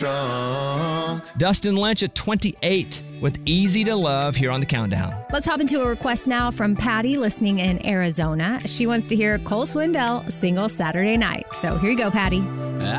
Dustin Lynch at 28 with Easy to Love here on the Countdown. Let's hop into a request now from Patty listening in Arizona. She wants to hear Cole Swindell, Single Saturday Night. So here you go, Patty.